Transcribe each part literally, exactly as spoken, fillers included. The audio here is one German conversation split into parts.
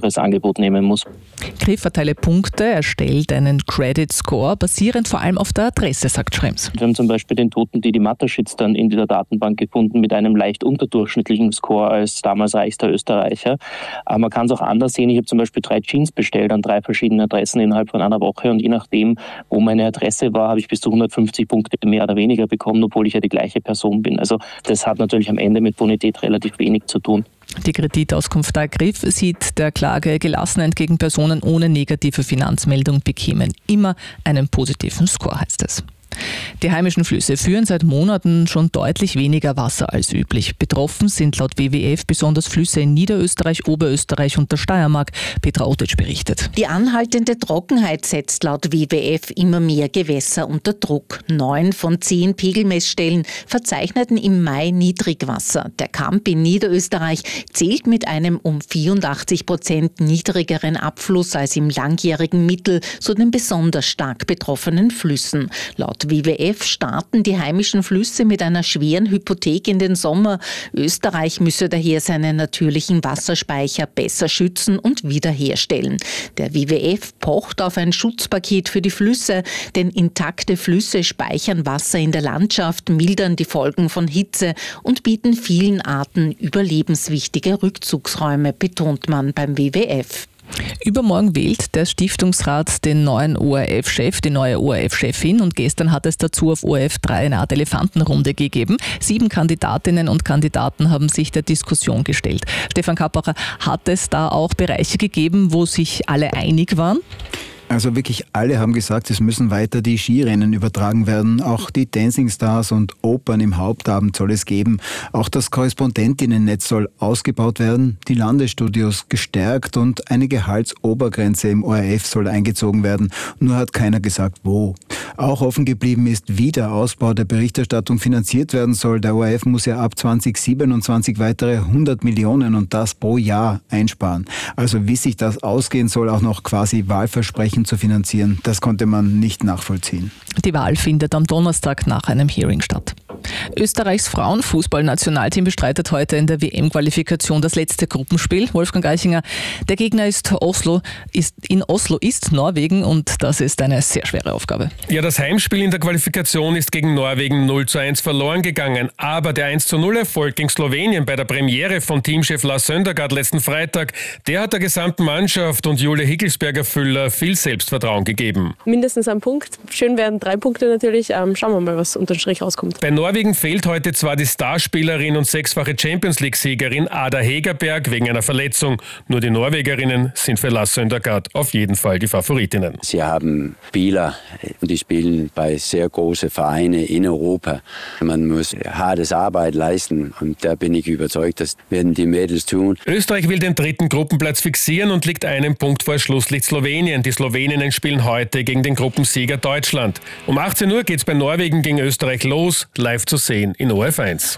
anderes Angebot nehmen muss. Griff verteile Punkte, erstellt einen Credit Score, basierend vor allem auf der Adresse, sagt Schrems. Wir haben zum Beispiel den toten Didi Mateschitz dann in dieser Datenbank gefunden mit einem leicht unterdurchschnittlichen Score als damals reichster Österreicher. Aber man kann es auch anders sehen. Ich habe zum Beispiel drei Jeans bestellt an drei verschiedenen Adressen innerhalb von einer Woche und je nachdem, wo meine Adresse war, habe ich bis zu hundertfünfzig Punkte mehr oder weniger bekommen, obwohl ich ja die gleiche Person bin. Also das hat natürlich am Ende mit Bonität relativ wenig zu tun. Die Kreditauskunft der Griff sieht der Klage gelassen entgegen. Personen ohne negative Finanzmeldung bekämen immer einen positiven Score, heißt es. Die heimischen Flüsse führen seit Monaten schon deutlich weniger Wasser als üblich. Betroffen sind laut W W F besonders Flüsse in Niederösterreich, Oberösterreich und der Steiermark. Petra Otic berichtet. Die anhaltende Trockenheit setzt laut W W F immer mehr Gewässer unter Druck. Neun von zehn Pegelmessstellen verzeichneten im Mai Niedrigwasser. Der Kamp in Niederösterreich zählt mit einem um vierundachtzig Prozent niedrigeren Abfluss als im langjährigen Mittel zu den besonders stark betroffenen Flüssen. Laut W W F starten die heimischen Flüsse mit einer schweren Hypothek in den Sommer. Österreich müsse daher seine natürlichen Wasserspeicher besser schützen und wiederherstellen. Der W W F pocht auf ein Schutzpaket für die Flüsse, denn intakte Flüsse speichern Wasser in der Landschaft, mildern die Folgen von Hitze und bieten vielen Arten überlebenswichtige Rückzugsräume, betont man beim W W F. Übermorgen wählt der Stiftungsrat den neuen O R F-Chef, die neue O R F-Chefin und gestern hat es dazu auf O R F drei eine Art Elefantenrunde gegeben. Sieben Kandidatinnen und Kandidaten haben sich der Diskussion gestellt. Stefan Kappacher, hat es da auch Bereiche gegeben, wo sich alle einig waren? Also wirklich alle haben gesagt, es müssen weiter die Skirennen übertragen werden. Auch die Dancing Stars und Opern im Hauptabend soll es geben. Auch das Korrespondentinnennetz soll ausgebaut werden, die Landesstudios gestärkt und eine Gehaltsobergrenze im O R F soll eingezogen werden. Nur hat keiner gesagt, wo. Auch offen geblieben ist, wie der Ausbau der Berichterstattung finanziert werden soll. Der O R F muss ja ab zwanzig siebenundzwanzig weitere hundert Millionen und das pro Jahr einsparen. Also wie sich das ausgehen soll, auch noch quasi Wahlversprechen zu finanzieren, das konnte man nicht nachvollziehen. Die Wahl findet am Donnerstag nach einem Hearing statt. Österreichs Frauenfußballnationalteam bestreitet heute in der W M-Qualifikation das letzte Gruppenspiel. Wolfgang Eichinger, der Gegner ist Oslo, ist in Oslo ist Norwegen und das ist eine sehr schwere Aufgabe. Ja, das Heimspiel in der Qualifikation ist gegen Norwegen null zu eins verloren gegangen. Aber der eins zu null Erfolg gegen Slowenien bei der Premiere von Teamchef Lars Søndergaard letzten Freitag, der hat der gesamten Mannschaft und Jule Hickelsberger-Füller viel Selbstvertrauen gegeben. Mindestens ein Punkt. Schön wären drei Punkte natürlich. Ähm, schauen wir mal, was unter den Strich rauskommt. Bei Norwegen fehlt heute zwar die Starspielerin und sechsfache Champions-League-Siegerin Ada Hegerberg wegen einer Verletzung. Nur die Norwegerinnen sind für Lars Søndergaard auf jeden Fall die Favoritinnen. Sie haben Spieler, die spielen bei sehr großen Vereinen in Europa. Man muss hartes Arbeit leisten und da bin ich überzeugt, das werden die Mädels tun. Österreich will den dritten Gruppenplatz fixieren und liegt einen Punkt vor Schlusslicht Slowenien. Die Sloweninnen spielen heute gegen den Gruppensieger Deutschland. Um achtzehn Uhr geht es bei Norwegen gegen Österreich los, live zu sehen in O R F eins.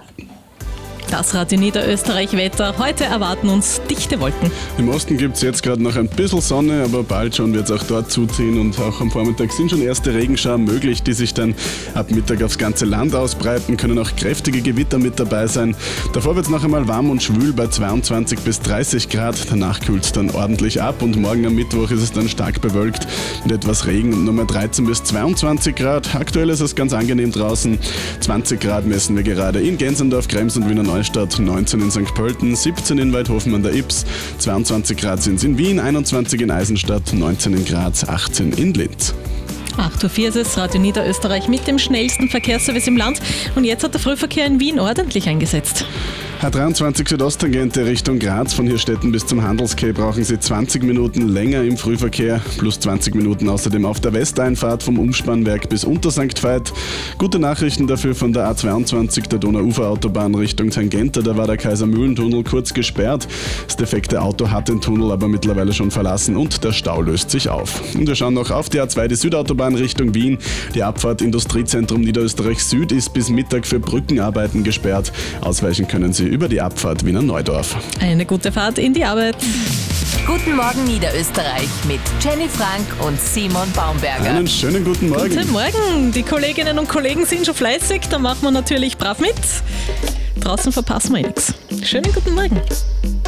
Das Radio Niederösterreich Wetter. Heute erwarten uns dichte Wolken. Im Osten gibt es jetzt gerade noch ein bisschen Sonne, aber bald schon wird es auch dort zuziehen und auch am Vormittag sind schon erste Regenschauer möglich, die sich dann ab Mittag aufs ganze Land ausbreiten, können auch kräftige Gewitter mit dabei sein. Davor wird es noch einmal warm und schwül bei zweiundzwanzig bis dreißig Grad, danach kühlt es dann ordentlich ab und morgen am Mittwoch ist es dann stark bewölkt mit etwas Regen und Nummer dreizehn bis zweiundzwanzig Grad. Aktuell ist es ganz angenehm draußen, zwanzig Grad messen wir gerade in Gensendorf, Krems und Wiener Neustadt, neunzehn in Sankt Pölten, siebzehn in Weidhofen an der Ybbs, zweiundzwanzig Grad sind es in Wien, einundzwanzig in Eisenstadt, neunzehn in Graz, achtzehn in Linz. acht Uhr vier ist es, Radio Niederösterreich mit dem schnellsten Verkehrsservice im Land. Und jetzt hat der Frühverkehr in Wien ordentlich eingesetzt. H dreiundzwanzig Südosttangente Richtung Graz, von Hirstetten bis zum Handelsquai brauchen Sie zwanzig Minuten länger im Frühverkehr, plus zwanzig Minuten außerdem auf der Westeinfahrt vom Umspannwerk bis unter Sankt Veit. Gute Nachrichten dafür von der A zweiundzwanzig, der Donauuferautobahn Richtung Tangente, da war der Kaisermühlentunnel kurz gesperrt. Das defekte Auto hat den Tunnel aber mittlerweile schon verlassen und der Stau löst sich auf. Und wir schauen noch auf die A zwei, die Südautobahn Richtung Wien. Die Abfahrt Industriezentrum Niederösterreich Süd ist bis Mittag für Brückenarbeiten gesperrt. Ausweichen können Sie über die Abfahrt Wiener Neudorf. Eine gute Fahrt in die Arbeit. Guten Morgen Niederösterreich mit Jenny Frank und Simon Baumberger. Einen schönen guten Morgen. Guten Morgen. Die Kolleginnen und Kollegen sind schon fleißig, da machen wir natürlich brav mit. Draußen verpassen wir nichts. Schönen guten Morgen.